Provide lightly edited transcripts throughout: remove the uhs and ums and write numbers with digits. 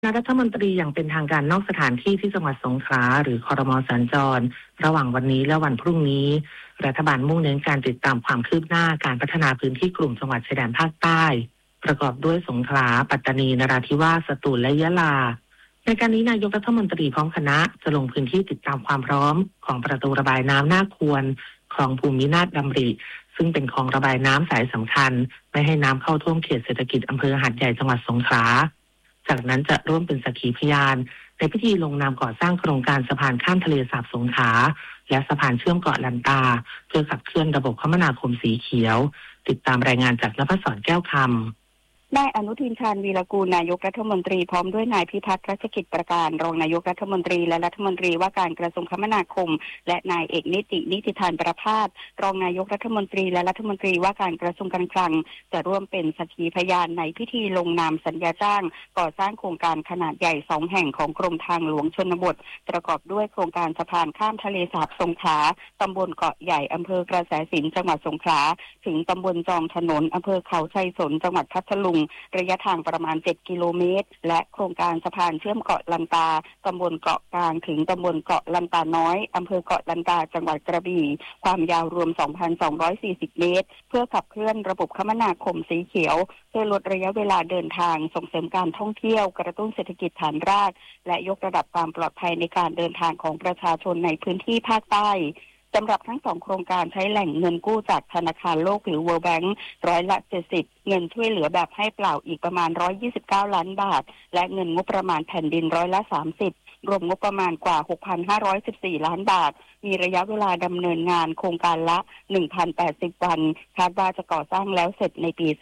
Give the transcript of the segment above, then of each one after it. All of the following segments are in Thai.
นายรัฐมนตรีอย่างเป็นทางการนอกสถานที่ที่จังหวัดสงขลาหรือครม.สัญจรระหว่างวันนี้และวันพรุ่งนี้รัฐบาลมุ่งเน้นการติดตามความคืบหน้าการพัฒนาพื้นที่กลุ่มจังหวัดชายแดนภาคใต้ประกอบด้วยสงขลาปัตตานีนราธิวาสสตูลและยะลาในการนี้นายกรัฐมนตรีพร้อมคณะจะลงพื้นที่ติดตามความพร้อมของประตูระบายน้ำหน้าควรคลองภูมินาถดำริซึ่งเป็นคลองระบายน้ำสายสำคัญไม่ให้น้ำเข้าท่วมเขตเศรษฐกิจอำเภอหาดใหญ่จังหวัดสงขลาจากนั้นจะร่วมเป็นสักขีพยานในพิธีลงนามก่อสร้างโครงการสะพานข้ามทะเลสาบสงขลาและสะพานเชื่อมเกาะลันตาเพื่อขับเคลื่อนระบบคมนาคมสีเขียวติดตามรายงานจากนภศรแก้วคำนายอนุทินชาญวีรกูลนายกรัฐมนตรีพร้อมด้วยนายพิพัฒน์รัชกิจประการรองนายกรัฐมนตรีและรัฐมนตรีว่าการกระทรวงคมนาคมและนายเอกนิติธานประภาสรองนายกรัฐมนตรีและรัฐมนตรีว่าการกระทรวงการคลังจะร่วมเป็นสักขีพยานในพิธีลงนามสัญญาจ้างก่อสร้างโครงการขนาดใหญ่2แห่งของกรมทางหลวงชนบทประกอบด้วยโครงการสะพานข้ามทะเลสาบสงขลาตำบลเกาะใหญ่อำเภอกระแสสินจังหวัดสงขลาถึงตำบลจอมถนนอำเภอเขาชัยสนจังหวัดพัทลุงระยะทางประมาณ7กิโลเมตรและโครงการสะพานเชื่อมเกาะลันตาตำบลเกาะกลางถึงตำบลเกาะลันตาน้อยอำเภอเกาะลันตาจังหวัดกระบี่ความยาวรวม 2,240 เมตรเพื่อขับเคลื่อนระบบคมนาคมสีเขียวเพื่อลดระยะเวลาเดินทางส่งเสริมการท่องเที่ยวกระตุ้นเศรษฐกิจฐานรากและยกระดับความปลอดภัยในการเดินทางของประชาชนในพื้นที่ภาคใต้สำหรับทั้ง2โครงการใช้แหล่งเงินกู้จากธนาคารโลกหรือ World Bank 70%เงินช่วยเหลือแบบให้เปล่าอีกประมาณ129ล้านบาทและเงินงบประมาณแผ่นดิน30%รวมงบประมาณกว่า 6,514 ล้านบาทมีระยะเวลาดำเนินงานโครงการละ 1,080 วันคาดว่าจะก่อสร้างแล้วเสร็จในปี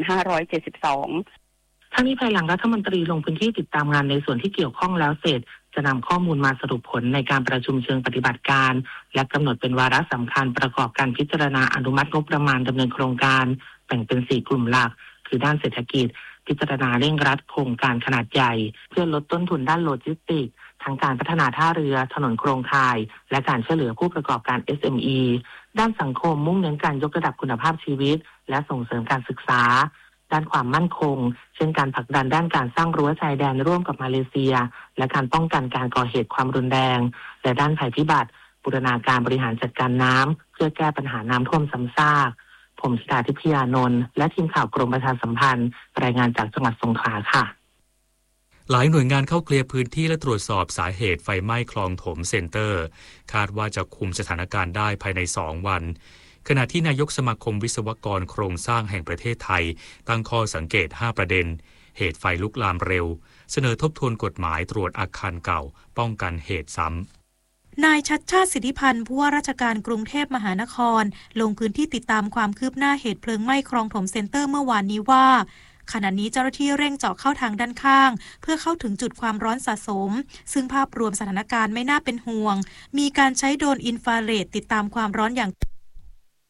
2572 ทั้งนี้ภายหลังรัฐมนตรีลงพื้นที่ติดตามงานในส่วนที่เกี่ยวข้องแล้วเสร็จจะนำข้อมูลมาสรุปผลในการประชุมเชิงปฏิบัติการและกำหนดเป็นวาระสำคัญประกอบการพิจารณาอนุมัติงบประมาณดำเนินโครงการแบ่งเป็น4กลุ่มหลักคือด้านเศรษฐกิจพิจารณาเร่งรัดโครงการขนาดใหญ่เพื่อลดต้นทุนด้านโลจิสติกส์ทั้งการพัฒนาท่าเรือถนนโครงข่ายและการช่วยเหลือผู้ประกอบการ SME ด้านสังคมมุ่งเน้นการยกระดับคุณภาพชีวิตและส่งเสริมการศึกษาด้านความมั่นคงเช่นการผลักดันด้านการสร้างรั้วชายแดนร่วมกับมาเลเซียและการป้องกันการก่อเหตุความรุนแรงและด้านภัยพิบัติบูรณาการบริหารจัดการน้ำเพื่อแก้ปัญหาน้ำท่วมซ้ำซากผมธิดาทิพยานนท์และทีมข่าวกรมประชาสัมพันธ์รายงานจากจังหวัดสงขลาค่ะหลายหน่วยงานเข้าเคลียร์พื้นที่และตรวจสอบสาเหตุไฟไหม้คลองถมเซ็นเตอร์คาดว่าจะคุมสถานการณ์ได้ภายใน2วันขณะที่นายกสมาคมวิศวกรโครงสร้างแห่งประเทศไทยตั้งข้อสังเกต5ประเด็นเหตุไฟลุกลามเร็วเสนอทบทวนกฎหมายตรวจอาคารเก่าป้องกันเหตุซ้ำนายชัชชาติสิทธิพันธ์ผู้ว่าราชการกรุงเทพมหานครลงพื้นที่ติดตามความคืบหน้าเหตุเพลิงไหม้คลองถมเซ็นเตอร์เมื่อวานนี้ว่าขณะนี้เจ้าหน้าที่เร่งเจาะเข้าทางด้านข้างเพื่อเข้าถึงจุดความร้อนสะสมซึ่งภาพรวมสถานการณ์ไม่น่าเป็นห่วงมีการใช้โดรนอินฟราเรดติดตามความร้อนอย่าง